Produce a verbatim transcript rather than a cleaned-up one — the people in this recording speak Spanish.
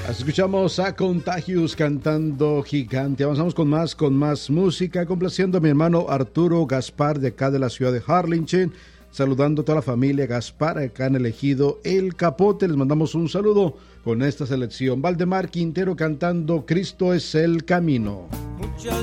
Escuchamos a Contagious cantando Gigante. Avanzamos con más, con más música, complaciendo a mi hermano Arturo Gaspar de acá de la ciudad de Harlingen, saludando a toda la familia Gaspar acá han elegido El Capote. Les mandamos un saludo con esta selección. Valdemar Quintero cantando Cristo es el camino.